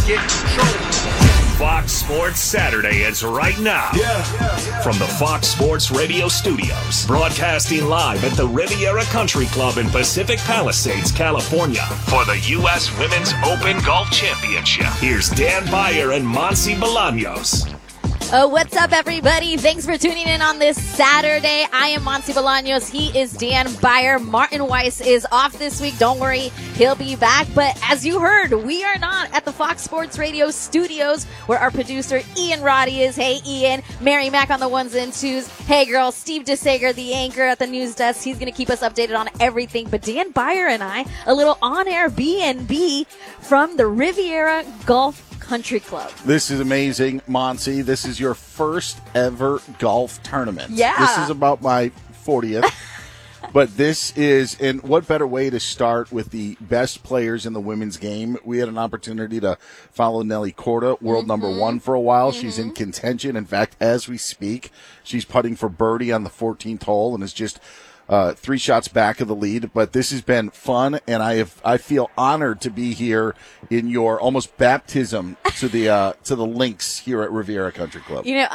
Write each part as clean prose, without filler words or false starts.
get control. Fox Sports Saturday is right now. From the Fox Sports Radio studios, broadcasting live at the Riviera Country Club in Pacific Palisades, California, for the U.S. Women's Open Golf Championship. Here's Dan Beyer and Monse Bolaños. Oh, what's up, everybody? Thanks for tuning in on this Saturday. I am Monse Bolaños. He is Dan Beyer. Martin Weiss is off this week. Don't worry, he'll be back. But as you heard, we are not at the Fox Sports Radio studios where our producer Ian Roddy is. Hey, Ian. Mary Mack on the ones and twos. Hey, girl. Steve DeSager, the anchor at the news desk. He's going to keep us updated on everything. But Dan Beyer and I, a little on-air B&B from the Riviera Golf Country Club. This is amazing, Monse. This is your first ever golf tournament. Yeah. This is about my 40th. But this is, and what better way to start with the best players in the women's game? We had an opportunity to follow Nelly Korda, world number one for a while. She's in contention. In fact, as we speak, she's putting for birdie on the 14th hole and is just 3 shots back of the lead. But this has been fun, and I feel honored to be here in your almost baptism to the links here at Riviera Country Club. You know,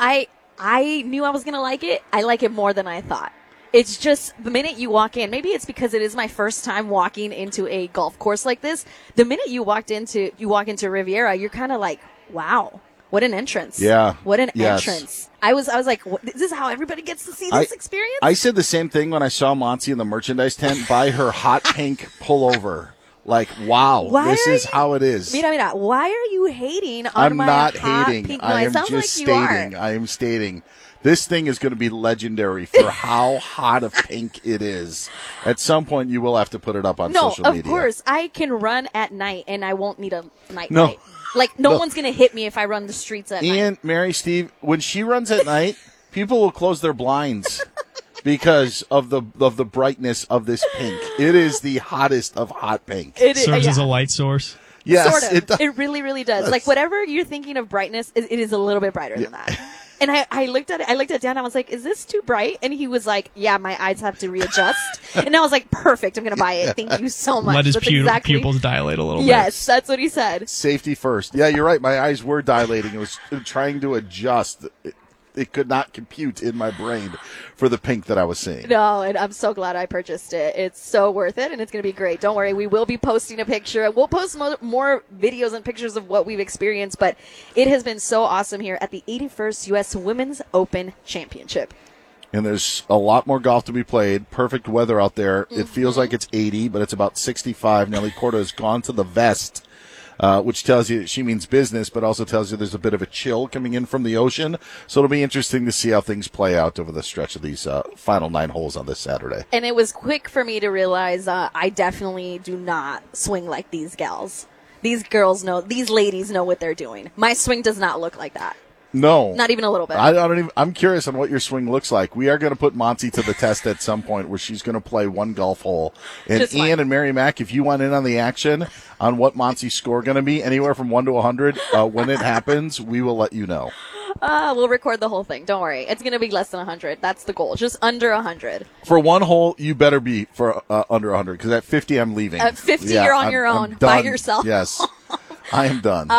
I knew I was going to like it. I like it more than I thought. It's just the minute you walk in, maybe it's because it is my first time walking into a golf course like this. The minute you walk into Riviera, you're kind of like, wow, what an entrance. Yeah. What an Yes. entrance. I was like, is this how everybody gets to see this experience? I said the same thing when I saw Monse in the merchandise tent buy her hot pink pullover. Like, wow, this is how it is. Mira, why are you hating on I'm my not hot hating. pink? I am sounds just like you stating. are. I am stating. This thing is going to be legendary for how hot of pink it is. At some point, you will have to put it up on social media. No, of course. I can run at night, and I won't need a night No. light. Like, no one's going to hit me if I run the streets at night. Ian, Mary, Steve, when she runs at night, people will close their blinds because of the brightness of this pink. It is the hottest of hot pink. It is, Serves as a light source. Yes, sort of. it does. It really, really does. Like, whatever you're thinking of brightness, it is a little bit brighter than that. And I looked at it. I looked at Dan. I was like, "Is this too bright?" And he was like, "Yeah, my eyes have to readjust." And I was like, "Perfect. I'm going to buy it. Thank you so much." Let his That's exactly- pupils dilate a little bit. Yes, that's what he said. Safety first. Yeah, you're right. My eyes were dilating. It was trying to adjust. It could not compute in my brain for the pink that I was seeing. No, and I'm so glad I purchased it. It's so worth it, and it's going to be great. Don't worry. We will be posting a picture. We'll post more videos and pictures of what we've experienced, but it has been so awesome here at the 81st U.S. Women's Open Championship. And there's a lot more golf to be played. Perfect weather out there. It feels like it's 80, but it's about 65. Nelly Korda has gone to the vest, which tells you she means business, but also tells you there's a bit of a chill coming in from the ocean. So it'll be interesting to see how things play out over the stretch of these final 9 holes on this Saturday. And it was quick for me to realize I definitely do not swing like these gals. These girls know, these ladies know what they're doing. My swing does not look like that. No. Not even a little bit. I'm curious on what your swing looks like. We are going to put Monse to the test at some point where she's going to play one golf hole. And Just Ian one. and Mary Mack, if you want in on the action on what Monse's score going to be, anywhere from 1 to 100, when it happens, we will let you know. We'll record the whole thing. Don't worry. It's going to be less than 100. That's the goal. Just under 100. For one hole, you better be for under 100 because at 50, I'm leaving. At 50, you're on your own, I'm by done. yourself. Yes, I am done.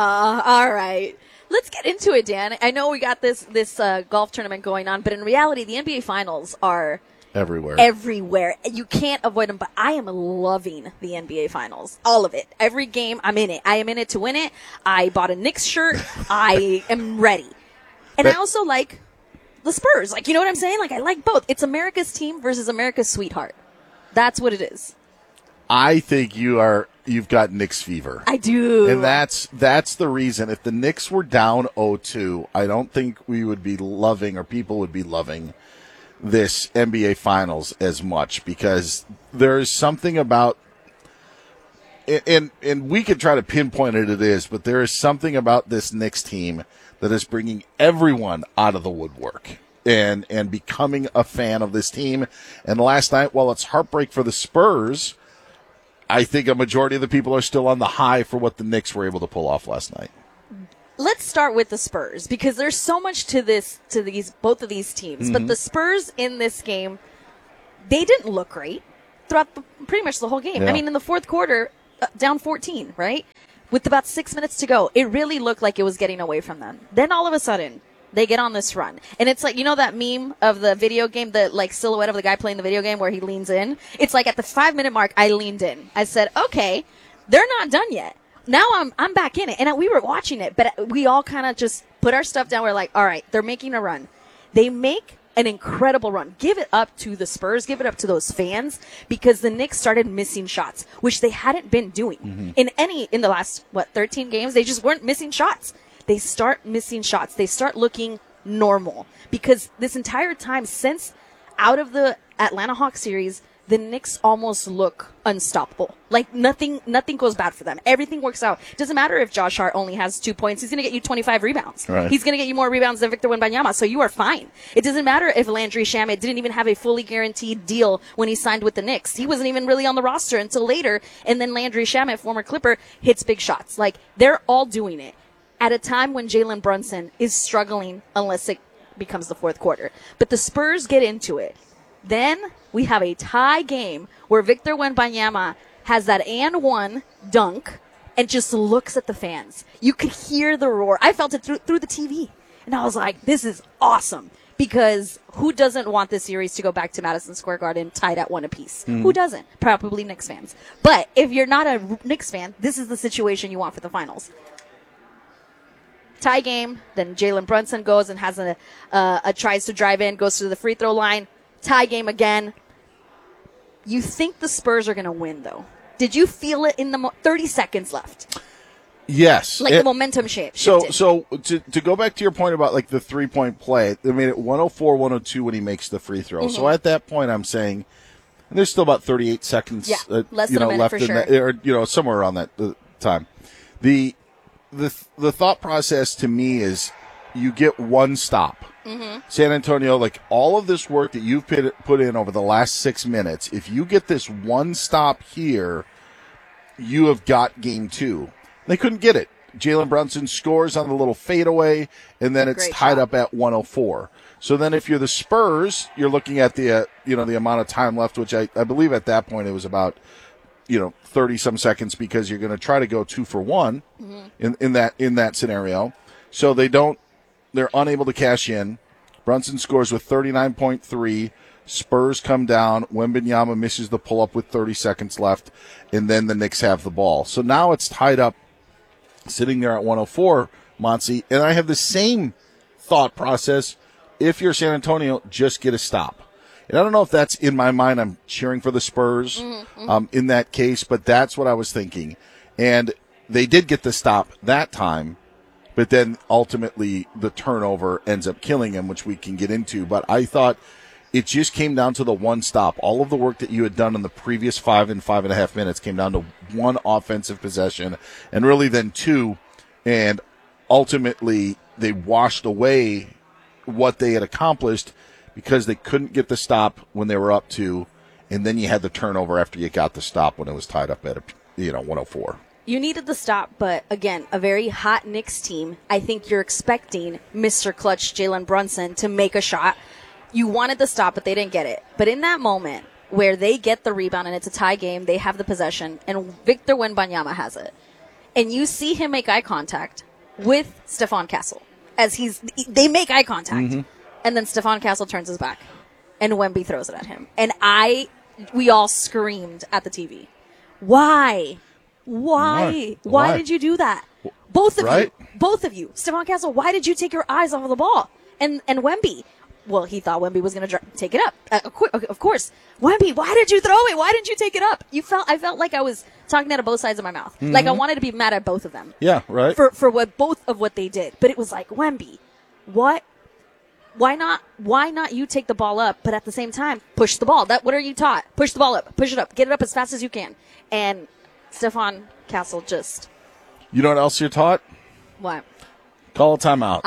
All right. Let's get into it, Dan. I know we got this golf tournament going on, but in reality, the NBA Finals are everywhere. You can't avoid them, but I am loving the NBA Finals. All of it. Every game, I'm in it. I am in it to win it. I bought a Knicks shirt. I am ready. And I also like the Spurs. Like, you know what I'm saying? Like, I like both. It's America's team versus America's sweetheart. That's what it is. I think you've got Knicks fever. I do. And that's the reason. If the Knicks were down 0-2, I don't think we would be loving, or people would be loving, this NBA Finals as much, because there is something about, and we could try to pinpoint it is, but there is something about this Knicks team that is bringing everyone out of the woodwork and becoming a fan of this team. And last night, while it's heartbreak for the Spurs, I think a majority of the people are still on the high for what the Knicks were able to pull off last night. Let's start with the Spurs, because there's so much to both of these teams. Mm-hmm. But the Spurs in this game, they didn't look great throughout pretty much the whole game. Yeah. I mean, in the fourth quarter, down 14, right? with about 6 minutes to go, it really looked like it was getting away from them. Then all of a sudden, they get on this run. And it's like, you know that meme of the video game, the like silhouette of the guy playing the video game where he leans in? It's like at the 5-minute mark, I leaned in. I said, okay, they're not done yet. Now I'm back in it. And we were watching it, but we all kind of just put our stuff down. We're like, all right, they're making a run. They make an incredible run. Give it up to the Spurs. Give it up to those fans, because the Knicks started missing shots, which they hadn't been doing in the last 13 games. They just weren't missing shots. They start missing shots. They start looking normal, because this entire time since out of the Atlanta Hawks series, the Knicks almost look unstoppable. Like nothing goes bad for them. Everything works out. Doesn't matter if Josh Hart only has 2 points. He's going to get you 25 rebounds. Right. He's going to get you more rebounds than Victor Wembanyama. So you are fine. It doesn't matter if Landry Shamet didn't even have a fully guaranteed deal when he signed with the Knicks. He wasn't even really on the roster until later. And then Landry Shamet, former Clipper, hits big shots. Like they're all doing it at a time when Jalen Brunson is struggling unless it becomes the fourth quarter. But the Spurs get into it. Then we have a tie game where Victor Wembanyama has that and one dunk and just looks at the fans. You could hear the roar. I felt it through the TV. And I was like, this is awesome. Because who doesn't want this series to go back to Madison Square Garden tied at 1 apiece? Who doesn't? Probably Knicks fans. But if you're not a Knicks fan, this is the situation you want for the finals. Tie game, then Jalen Brunson goes and has tries to drive in, goes to the free throw line. Tie game again. You think the Spurs are going to win, though. Did you feel it in the 30 seconds left? Yes. The momentum shifted. So to go back to your point about like the 3-point play, they made it 104-102 when he makes the free throw. So at that point, I'm saying there's still about 38 seconds less than a minute left for in sure. that, or somewhere around that time. The thought process to me is you get one stop. San Antonio, like all of this work that you've put in over the last 6 minutes, if you get this one stop here, you have got game 2. They couldn't get it. Jalen Brunson scores on the little fadeaway, and then it's tied up at 104. So then if you're the Spurs, you're looking at the the amount of time left, which I believe at that point it was about 30-some seconds, because you're going to try to go 2 for 1 in that scenario. So they're unable to cash in. Brunson scores with 39.3. Spurs come down. Wembanyama misses the pull-up with 30 seconds left, and then the Knicks have the ball. So now it's tied up, sitting there at 104, Monty. And I have the same thought process. If you're San Antonio, just get a stop. And I don't know if that's in my mind. I'm cheering for the Spurs in that case, but that's what I was thinking. And they did get the stop that time. But then ultimately the turnover ends up killing him, which we can get into. But I thought it just came down to the one stop. All of the work that you had done in the previous 5 and 5.5 minutes came down to one offensive possession, and really then 2. And ultimately they washed away what they had accomplished because they couldn't get the stop when they were up 2. And then you had the turnover after you got the stop when it was tied up at 104. You needed the stop, but again, a very hot Knicks team. I think you're expecting Mr. Clutch Jalen Brunson to make a shot. You wanted the stop, but they didn't get it. But in that moment where they get the rebound and it's a tie game, they have the possession, and Victor Wembanyama has it. And you see him make eye contact with Stephon Castle as they make eye contact. And then Stephon Castle turns his back and Wemby throws it at him. And we all screamed at the TV. Why? Why did you do that? Both of you. Stephon Castle, why did you take your eyes off of the ball? And Wemby, well, he thought Wemby was going to take it up. Of course. Wemby, why did you throw it? Why didn't you take it up? I felt like I was talking out of both sides of my mouth. Like I wanted to be mad at both of them. Yeah, right. For both of what they did. But it was like, Wemby, what? Why not you take the ball up, but at the same time, push the ball? What are you taught? Push the ball up. Push it up. Get it up as fast as you can. And Stephon Castle just... You know what else you're taught? What? Call a timeout.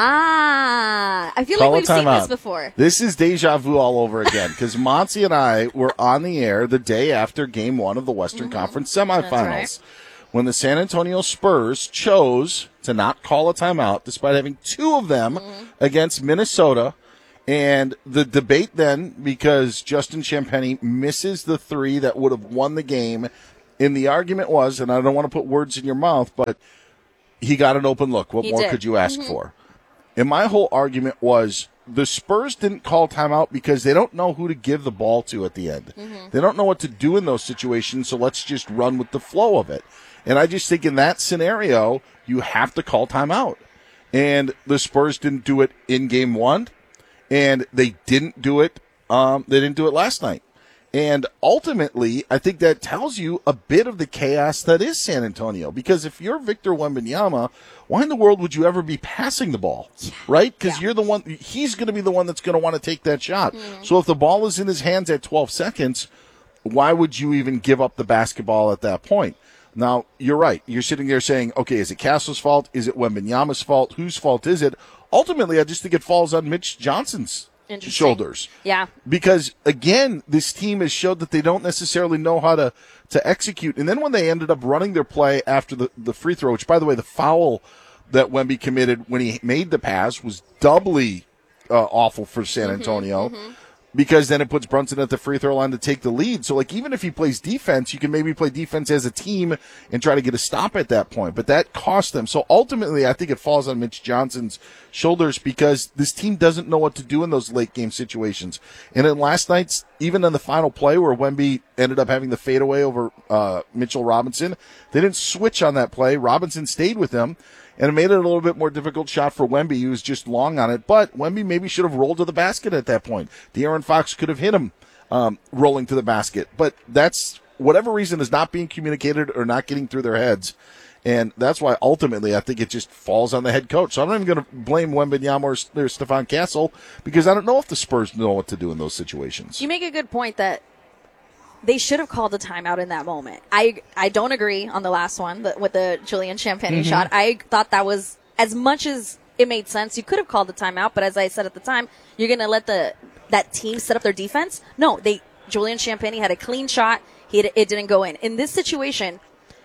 I feel like we've seen this before. This is deja vu all over again, because Monty and I were on the air the day after Game 1 of the Western Conference semifinals, right, when the San Antonio Spurs chose to not call a timeout, despite having 2 of them against Minnesota. And the debate then, because Justin Champagnie misses the 3 that would have won the game, And the argument was, and I don't want to put words in your mouth, but he got an open look. What He more did. could you ask for? And my whole argument was the Spurs didn't call timeout because they don't know who to give the ball to at the end. They don't know what to do in those situations, so let's just run with the flow of it. And I just think in that scenario, you have to call timeout. And the Spurs didn't do it in game one, and they didn't do it. They didn't do it last night. And ultimately, I think that tells you a bit of the chaos that is San Antonio. Because if you're Victor Wembanyama, why in the world would you ever be passing the ball, right? Because you're the one. He's going to be the one that's going to want to take that shot. So if the ball is in his hands at 12 seconds, why would you even give up the basketball at that point? Now, you're right. You're sitting there saying, okay, is it Castle's fault? Is it Wembanyama's fault? Whose fault is it? Ultimately, I just think it falls on Mitch Johnson's shoulders. Yeah. Because, again, this team has showed that they don't necessarily know how to execute. And then when they ended up running their play after the free throw, which, by the way, the foul that Wemby committed when he made the pass was doubly awful for San Antonio. Because then it puts Brunson at the free throw line to take the lead. So, like, even if he plays defense, you can maybe play defense as a team and try to get a stop at that point. But that cost them. So, ultimately, I think it falls on Mitch Johnson's shoulders because this team doesn't know what to do in those late-game situations. And in last night's, even in the final play where Wemby ended up having the fadeaway over Mitchell Robinson, they didn't switch on that play. Robinson stayed with him. And it made it a little bit more difficult shot for Wemby. He was just long on it. But Wemby maybe should have rolled to the basket at that point. De'Aaron Fox could have hit him rolling to the basket. But that's, whatever reason, is not being communicated or not getting through their heads. And that's why, ultimately, I think it just falls on the head coach. So I'm not even going to blame Wembanyama or Stephon Castle because I don't know if the Spurs know what to do in those situations. You make a good point that they should have called a timeout in that moment. I don't agree on the last one with the Julian Champagnie shot. I thought that was, as much as it made sense, you could have called the timeout, but as I said at the time, you're going to let that team set up their defense? No, Julian Champagnie had a clean shot. It didn't go in. In this situation,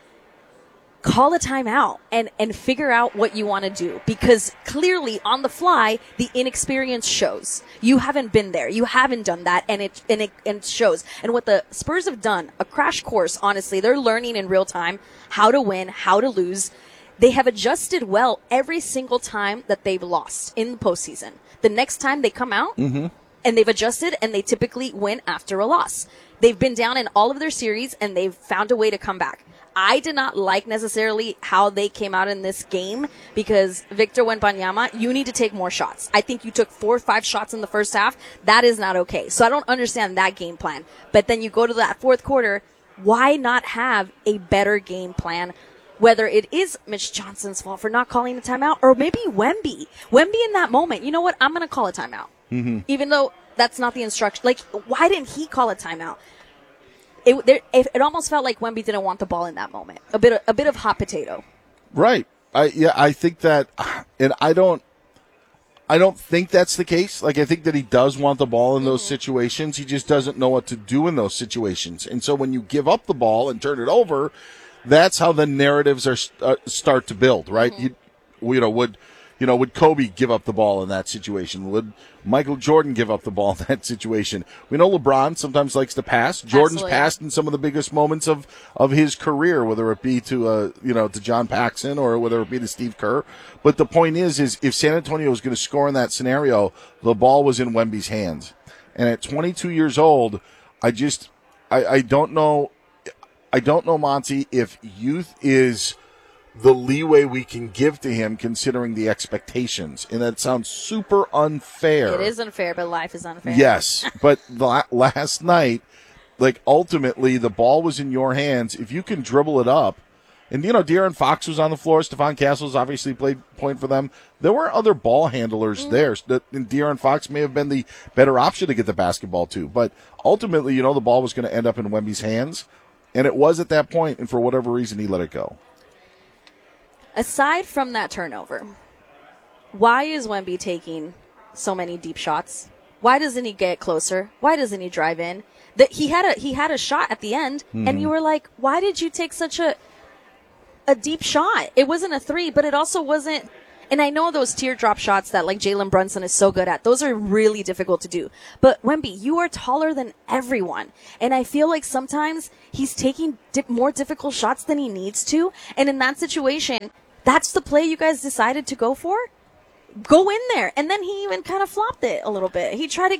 call a timeout and figure out what you want to do, because clearly on the fly the inexperience shows. You haven't been there, you haven't done that, and it shows. And what the Spurs have done, a crash course, honestly. They're learning in real time how to win, how to lose. They have adjusted well every single time that they've lost in the postseason. The next time they come out and they've adjusted, and they typically win after a loss. They've been down in all of their series and they've found a way to come back. I did not like necessarily how they came out in this game because Victor Wembanyama, you need to take more shots. I think you took 4 or 5 shots in the first half. That is not okay. So I don't understand that game plan. But then you go to that fourth quarter, why not have a better game plan? Whether it is Mitch Johnson's fault for not calling a timeout, or maybe Wemby. Wemby in that moment, you know what? I'm going to call a timeout. Even though that's not the instruction. Like, why didn't he call a timeout? It almost felt like Wemby didn't want the ball in that moment. A bit of hot potato. Right. I think that, and I don't think that's the case. Like, I think that he does want the ball in those situations. He just doesn't know what to do in those situations. And so when you give up the ball and turn it over, that's how the narratives are start to build, right? Would Kobe give up the ball in that situation? Would Michael Jordan give up the ball in that situation? We know LeBron sometimes likes to pass. Jordan's passed in some of the biggest moments of his career, whether it be to John Paxson or whether it be to Steve Kerr. But the point is if San Antonio was going to score in that scenario, the ball was in Wemby's hands. And at 22 years old, I don't know, Monty, if youth is the leeway we can give to him considering the expectations. And that sounds super unfair. It is unfair, but life is unfair. Yes, but last night, like, ultimately the ball was in your hands. If you can dribble it up, and, De'Aaron Fox was on the floor. Stephon Castles obviously played point for them. There were other ball handlers there. And De'Aaron Fox may have been the better option to get the basketball to. But ultimately, the ball was going to end up in Wemby's hands. And it was at that point, and for whatever reason, he let it go. Aside from that turnover, why is Wemby taking so many deep shots? Why doesn't he get closer? Why doesn't he drive in? He had a shot at the end, and you were like, why did you take such a deep shot? It wasn't a 3, but it also wasn't. And I know those teardrop shots that like Jalen Brunson is so good at, those are really difficult to do. But Wemby, you are taller than everyone. And I feel like sometimes he's taking more difficult shots than he needs to. And in that situation, that's the play you guys decided to go for? Go in there. And then he even kind of flopped it a little bit. He tried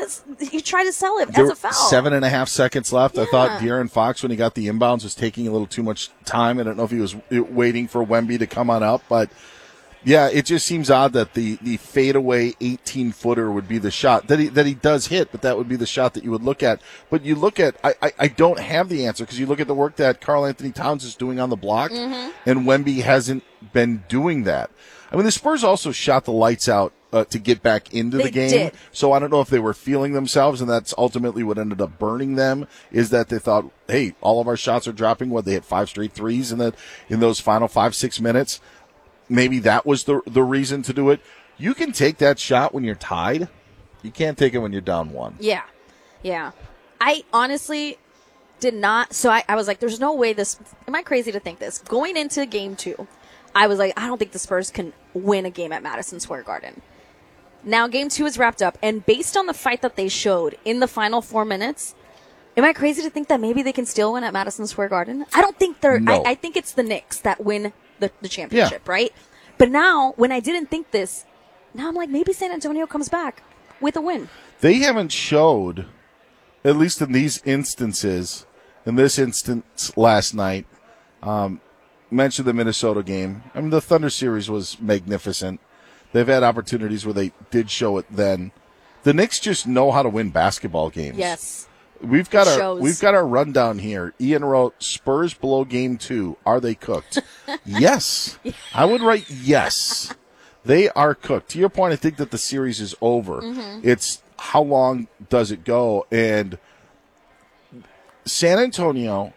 to sell it as a foul. 7.5 seconds left. Yeah. I thought De'Aaron Fox, when he got the inbounds, was taking a little too much time. I don't know if he was waiting for Wemby to come on up, but yeah, it just seems odd that the fadeaway 18-footer would be the shot that he does hit, but that would be the shot that you would look at. But you look at, I don't have the answer, because you look at the work that Karl Anthony Towns is doing on the block, and Wemby hasn't been doing that. I mean, the Spurs also shot the lights out to get back into the game. Did. So I don't know if they were feeling themselves, and that's ultimately what ended up burning them, is that they thought, hey, all of our shots are dropping. They hit 5 straight threes in those final 5-6 minutes. Maybe that was the reason to do it. You can take that shot when you're tied. You can't take it when you're down 1. Yeah. Yeah. I honestly did not. So I was like, there's no way this. Am I crazy to think this? Going into game 2, I was like, I don't think the Spurs can win a game at Madison Square Garden. Now game 2 is wrapped up, and based on the fight that they showed in the final 4 minutes, am I crazy to think that maybe they can still win at Madison Square Garden? I don't think they're. No. I think it's the Knicks that win the championship, right? But now, when I didn't think this, now I'm like, maybe San Antonio comes back with a win. They haven't showed, at least in these instances, in this instance last night, mentioned the Minnesota game. I mean, the Thunder series was magnificent. They've had opportunities where they did show it then. The Knicks just know how to win basketball games. Yes. We've got our rundown here. Ian wrote, Spurs below game 2. Are they cooked? Yes. I would write yes. They are cooked. To your point, I think that the series is over. It's how long does it go? And San Antonio,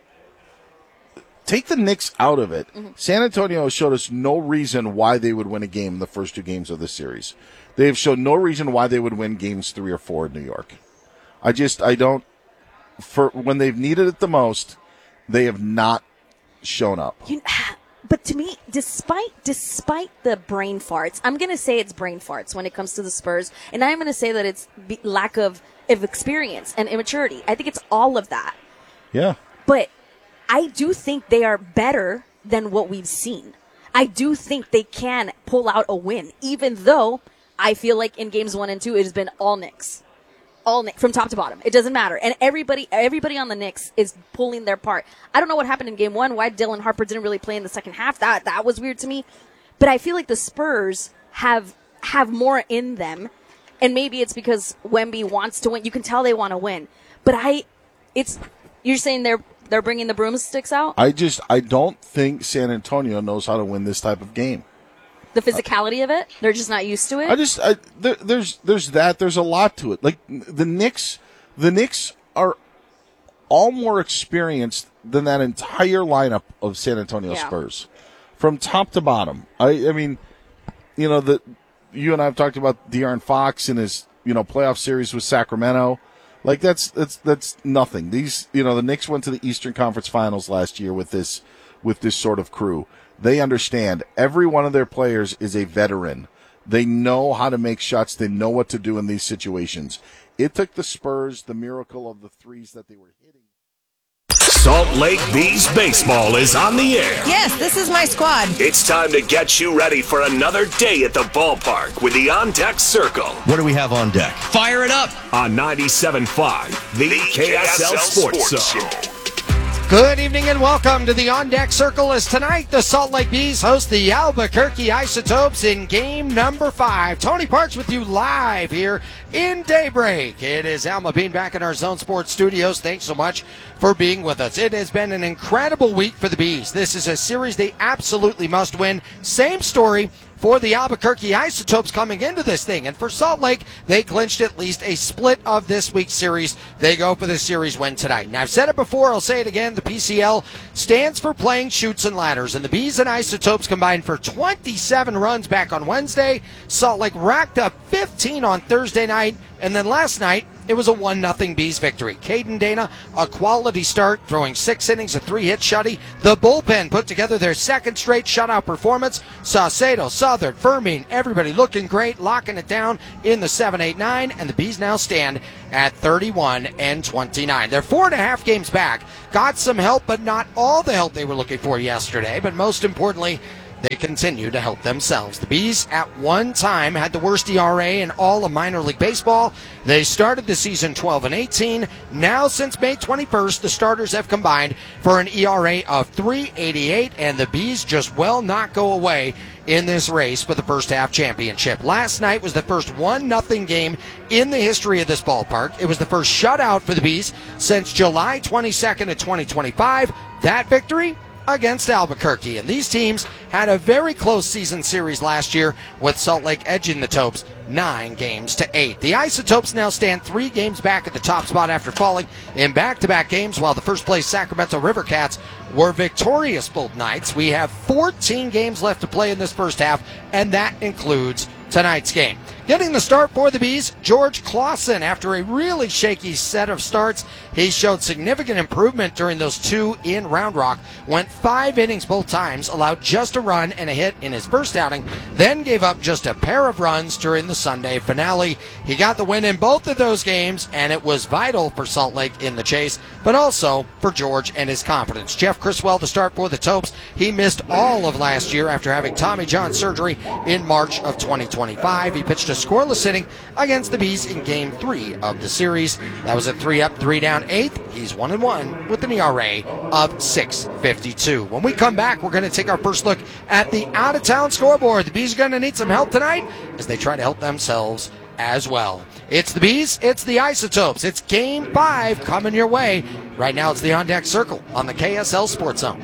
take the Knicks out of it. San Antonio showed us no reason why they would win a game in the first 2 games of the series. They have shown no reason why they would win games 3 or 4 in New York. I don't. For when they've needed it the most, they have not shown up. But to me, despite the brain farts, I'm going to say it's brain farts when it comes to the Spurs, and I'm going to say that it's lack of experience and immaturity. I think it's all of that. Yeah. But I do think they are better than what we've seen. I do think they can pull out a win, even though I feel like in games 1 and 2, it has been all Knicks. All Knicks, from top to bottom. It doesn't matter. And everybody on the Knicks is pulling their part. I don't know what happened in game 1, why Dylan Harper didn't really play in the second half. That was weird to me. But I feel like the Spurs have more in them. And maybe it's because Wemby wants to win. You can tell they want to win. But you're saying they're bringing the broomsticks out? I don't think San Antonio knows how to win this type of game. The physicality of it? They're just not used to it? There's that. There's a lot to it. Like the Knicks are all more experienced than that entire lineup of San Antonio Spurs, from top to bottom. I mean, you and I have talked about De'Aaron Fox in his playoff series with Sacramento. Like that's nothing. The Knicks went to the Eastern Conference Finals last year with this sort of crew. They understand every one of their players is a veteran. They know how to make shots. They know what to do in these situations. It took the Spurs the miracle of the threes that they were hitting. Salt Lake Bees baseball is on the air. Yes, this is my squad. It's time to get you ready for another day at the ballpark with the On Deck Circle. What do we have on deck? Fire it up On 97.5, the KSL Sports Zone. Good evening and welcome to the On Deck Circle, as tonight the Salt Lake Bees host the Albuquerque Isotopes in game number 5. Tony Parks with you live here in Daybreak. It is Alma Bean back in our Zone Sports studios. Thanks so much for being with us. It has been an incredible week for the Bees. This is a series they absolutely must win. Same story for the Albuquerque Isotopes coming into this thing. And for Salt Lake, they clinched at least a split of this week's series. They go for the series win tonight. Now, I've said it before, I'll say it again. The PCL stands for playing chutes and ladders. And the Bees and Isotopes combined for 27 runs back on Wednesday. Salt Lake racked up 15 on Thursday night. And then last night, it was a 1-0 Bees victory. Caden Dana, a quality start, throwing 6 innings, a 3-hit shutty. The bullpen put together their second straight shutout performance. Saucedo, Southern, Fermin, everybody looking great, locking it down in the 7-8-9, and the Bees now stand at 31-29. They're 4.5 games back. Got some help, but not all the help they were looking for yesterday. But most importantly, they continue to help themselves. The Bees at one time had the worst ERA in all of minor league baseball. They started the season 12-18. Now, since May 21st, the starters have combined for an ERA of 3.88, and the Bees just will not go away in this race for the first half championship. Last night was the first 1-0 game in the history of this ballpark. It was the first shutout for the Bees since July 22nd of 2025. That victory against Albuquerque. And these teams had a very close season series last year, with Salt Lake edging the Topes 9-8. The Isotopes now stand 3 games back at the top spot after falling in back-to-back games, while the first-place Sacramento River Cats were victorious both nights. We have 14 games left to play in this first half, and that includes tonight's game. Getting the start for the Bees, George Clausen. After a really shaky set of starts, he showed significant improvement during those 2 in Round Rock. Went 5 innings both times, allowed just a run and a hit in his first outing, then gave up just a pair of runs during the Sunday finale. He got the win in both of those games, and it was vital for Salt Lake in the chase, but also for George and his confidence. Jeff Criswell to start for the Topes. He missed all of last year after having Tommy John surgery in March of 2025. He pitched a scoreless inning against the Bees in Game 3 of the series. That was a 3-up, 3-down 8th. He's 1-1 with an ERA of 6.52. When we come back, we're going to take our first look at the out-of-town scoreboard. The Bees are going to need some help tonight as they try to help themselves as well. It's the Bees, it's the Isotopes. It's Game 5 coming your way. Right now, it's the On Deck Circle on the KSL Sports Zone.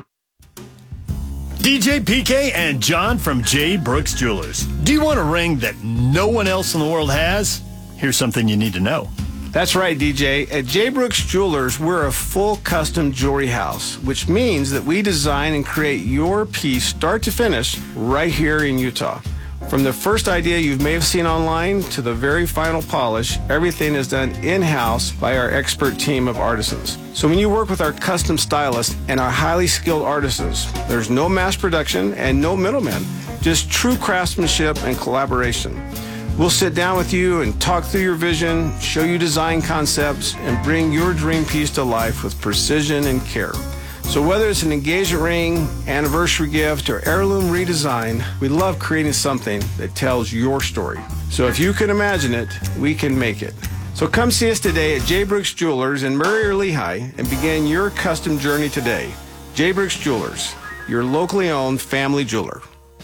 DJ PK and John from J. Brooks Jewelers. Do you want a ring that no one else in the world has? Here's something you need to know. That's right, DJ. At J. Brooks Jewelers, we're a full custom jewelry house, which means that we design and create your piece start to finish right here in Utah. From the first idea you may have seen online to the very final polish, everything is done in-house by our expert team of artisans. So when you work with our custom stylists and our highly skilled artisans, there's no mass production and no middlemen, just true craftsmanship and collaboration. We'll sit down with you and talk through your vision, show you design concepts, and bring your dream piece to life with precision and care. So whether it's an engagement ring, anniversary gift, or heirloom redesign, we love creating something that tells your story. So if you can imagine it, we can make it. So come see us today at J. Brooks Jewelers in Murray or Lehigh and begin your custom journey today. J. Brooks Jewelers, your locally owned family jeweler.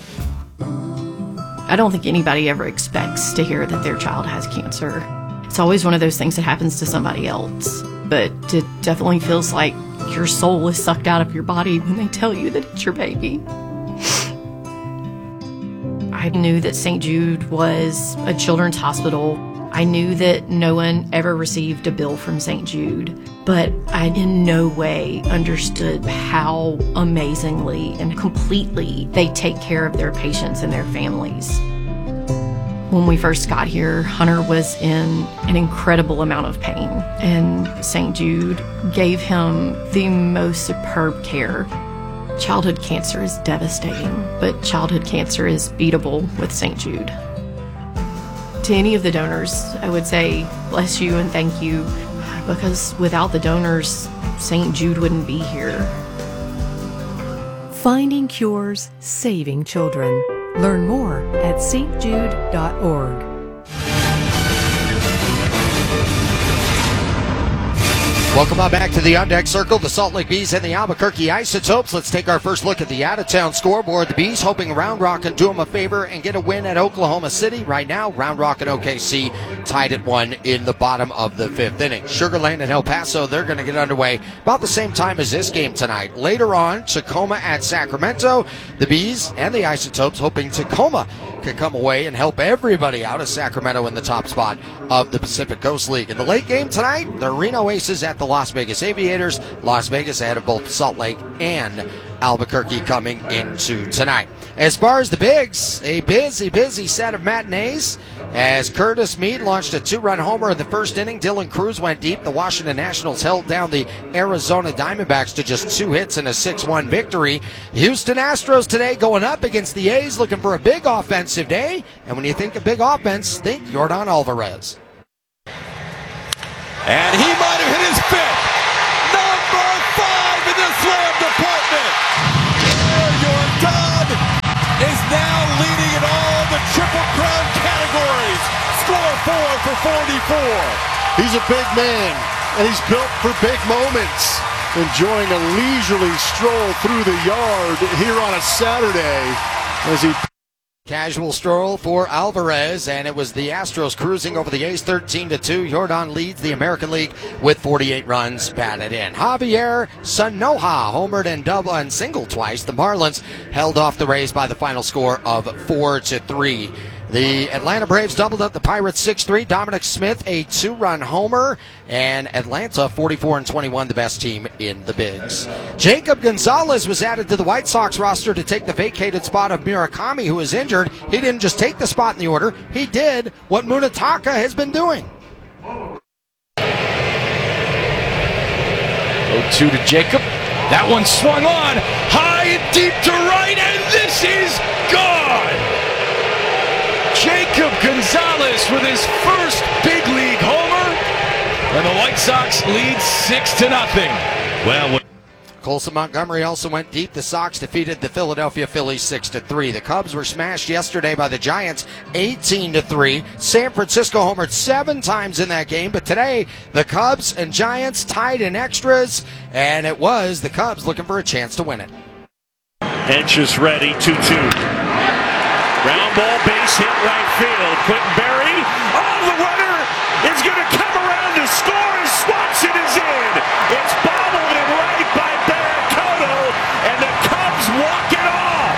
I don't think anybody ever expects to hear that their child has cancer. It's always one of those things that happens to somebody else. But it definitely feels like your soul is sucked out of your body when they tell you that it's your baby. I knew that St. Jude was a children's hospital. I knew that no one ever received a bill from St. Jude, but I in no way understood how amazingly and completely they take care of their patients and their families. When we first got here, Hunter was in an incredible amount of pain, and St. Jude gave him the most superb care. Childhood cancer is devastating, but childhood cancer is beatable with St. Jude. To any of the donors, I would say bless you and thank you, because without the donors, St. Jude wouldn't be here. Finding cures, saving children. Learn more at stjude.org. Welcome on back to the On Deck Circle, the Salt Lake Bees and the Albuquerque Isotopes. Let's take our first look at the out-of-town scoreboard. The Bees hoping Round Rock can do them a favor and get a win at Oklahoma City. Right now, Round Rock and OKC tied at 1 in the bottom of the 5th inning. Sugar Land and El Paso, they're going to get underway about the same time as this game tonight. Later on, Tacoma at Sacramento. The Bees and the Isotopes hoping Tacoma can come away and help everybody out as Sacramento in the top spot of the Pacific Coast League. In the late game tonight, the Reno Aces at the Las Vegas Aviators. Las Vegas ahead of both Salt Lake and Albuquerque coming into tonight. As far as the bigs, a busy set of matinees as Curtis Mead launched a 2-run homer in the first inning. Dylan Cruz went deep. The Washington Nationals held down the Arizona Diamondbacks to just 2 hits and a 6-1 victory. Houston Astros today going up against the A's, looking for a big offensive day. And when you think of big offense, think Yordan Alvarez. And he might have hit his 5th. Number 5 in the slam department. Yordan is now leading in all the Triple Crown categories. Score 4 for 44. He's a big man, and he's built for big moments. Enjoying a leisurely stroll through the yard here on a Saturday as he... Casual stroll for Alvarez, and it was the Astros cruising over the A's 13-2. Yordan leads the American League with 48 runs batted in. Javier Sanoja homered and double and singled twice. The Marlins held off the Rays by the final score of 4-3. The Atlanta Braves doubled up the Pirates 6-3. Dominic Smith a 2-run homer, and Atlanta 44-21, the best team in the bigs. Jacob Gonzalez was added to the White Sox roster to take the vacated spot of Murakami, who is injured. He didn't just take the spot in the order, he did what Munetaka has been doing. 0-2 to Jacob. That one swung on, high and deep to right, and this is gone! Jacob Gonzalez with his first big league homer, and the White Sox lead 6-0. Well, Colson Montgomery also went deep. The Sox defeated the Philadelphia Phillies 6-3. The Cubs were smashed yesterday by the Giants 18-3. San Francisco homered 7 times in that game, but today the Cubs and Giants tied in extras, and it was the Cubs looking for a chance to win it. Hench is ready, 2-2. Ground ball, base hit right field. Quentin Berry, the runner is going to come around to score as Swanson is in. It's bobbled and right by Barracoto, and the Cubs walk it off.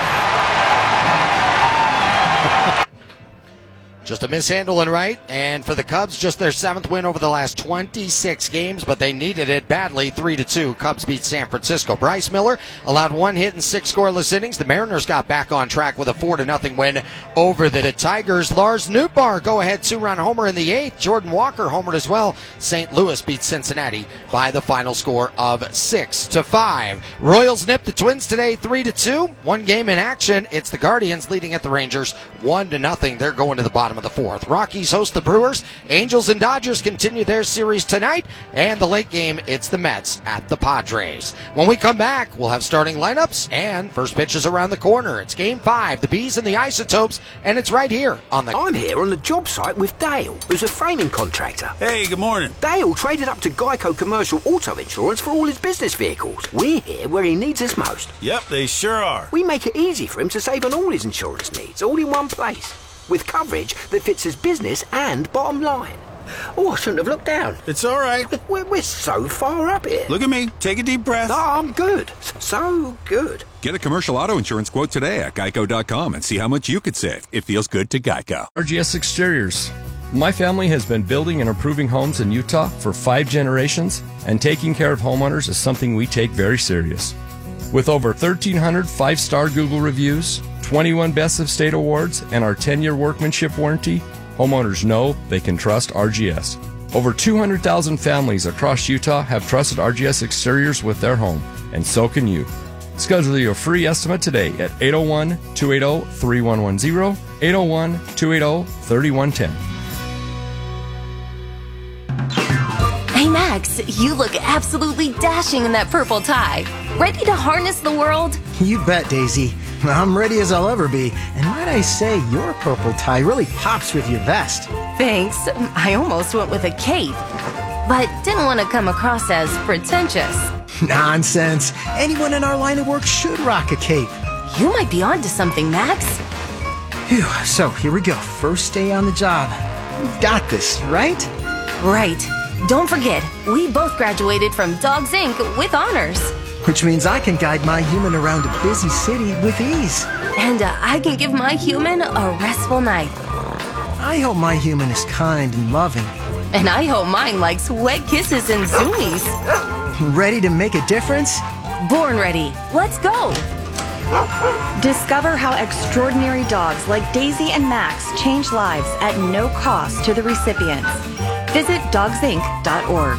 Just a mishandle and right, and for the Cubs, just their 7th win over the last 26 games, but they needed it badly. 3-2, Cubs beat San Francisco. Bryce Miller allowed 1 hit in 6 scoreless innings. The Mariners got back on track with a 4-0 win over the Tigers. Lars Nootbaar go-ahead 2-run homer in the 8th. Jordan Walker homered as well. St. Louis beat Cincinnati by the final score of 6-5. Royals nipped the Twins today 3-2. 1 game in action. It's the Guardians leading at the Rangers 1-0. They're going to the bottom of the 4th. Rockies host the Brewers. Angels and Dodgers continue their series tonight. And the late game, it's the Mets at the Padres. When we come back, we'll have starting lineups and first pitches around the corner. It's Game 5, the Bees and the Isotopes, and it's right here on the... I'm here on the job site with Dale, who's a framing contractor. Hey, good morning. Dale traded up to Geico Commercial Auto Insurance for all his business vehicles. We're here where he needs us most. Yep, they sure are. We make it easy for him to save on all his insurance needs, all in one place, with coverage that fits his business and bottom line. Oh, I shouldn't have looked down. It's all right. We're so far up here. Look at me. Take a deep breath. No, I'm good. So good. Get a commercial auto insurance quote today at geico.com and see how much you could save. It feels good to Geico. RGS Exteriors. My family has been building and improving homes in Utah for 5 generations, and taking care of homeowners is something we take very serious. With over 1,300 5-star Google reviews, 21 Best of State awards, and our 10-year workmanship warranty, homeowners know they can trust RGS. Over 200,000 families across Utah have trusted RGS Exteriors with their home, and so can you. Schedule your free estimate today at 801-280-3110, 801-280-3110. Hey Max, you look absolutely dashing in that purple tie. Ready to harness the world? You bet, Daisy. I'm ready as I'll ever be. And might I say, your purple tie really pops with your vest. Thanks. I almost went with a cape, but didn't want to come across as pretentious. Nonsense. Anyone in our line of work should rock a cape. You might be onto something, Max. Phew, so here we go. First day on the job. We've got this, right? Right. Don't forget, we both graduated from Dogs Inc. with honors. Which means I can guide my human around a busy city with ease. And I can give my human a restful night. I hope my human is kind and loving. And I hope mine likes wet kisses and zoomies. Ready to make a difference? Born Ready. Let's go! Discover how extraordinary dogs like Daisy and Max change lives at no cost to the recipients. Visit dogsinc.org.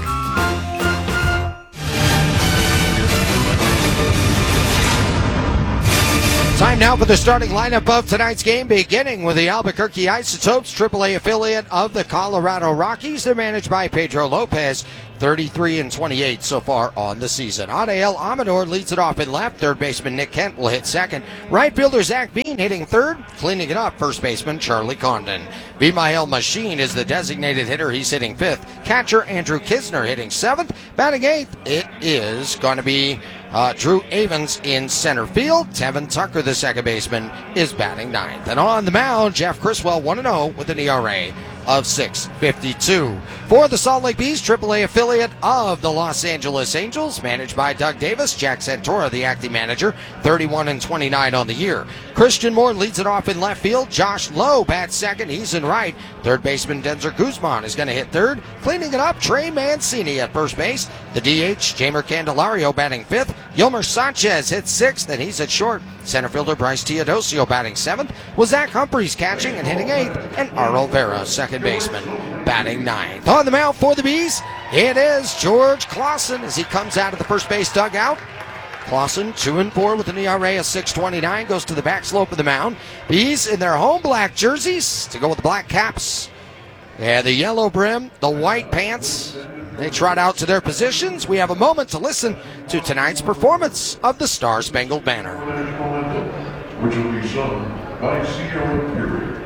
Time now for the starting lineup of tonight's game, beginning with the Albuquerque Isotopes, AAA affiliate of the Colorado Rockies. They're managed by Pedro Lopez, 33-28 so far on the season. Adael Amador leads it off in left. Third baseman Nick Kent will hit second. Right fielder Zach Bean hitting third. Cleaning it up, first baseman Charlie Condon. Bimael Machine is the designated hitter. He's hitting fifth. Catcher Andrew Kisner hitting seventh. Batting eighth, it is going to be Drew Avens in center field. Tevin Tucker, the second baseman, is batting ninth. And on the mound, Jeff Criswell 1-0 with an ERA of 6.52. For the Salt Lake Bees, AAA affiliate of the Los Angeles Angels, managed by Doug Davis. Jack Santora, the acting manager, 31-29 on the year. Christian Moore leads it off in left field. Josh Lowe bats second. He's in right. Third baseman Denzer Guzman is going to hit third. Cleaning it up, Trey Mancini at first base. The DH, Jamer Candelario batting fifth. Yolmer Sanchez hits sixth, and he's at short. Center fielder Bryce Teodosio batting seventh. Was Zach Humphreys catching and hitting eighth. And Arnold Vera, second baseman, batting ninth. On the mound for the Bees, it is George Clausen as he comes out of the first base dugout. Clausen 2-4 with an ERA of 6.29, goes to the back slope of the mound. Bees in their home black jerseys to go with the black caps. Yeah, the yellow brim, the white pants. They trot out to their positions. We have a moment to listen to tonight's performance of the Star Spangled Banner. Which will be sung by Sierra Fury.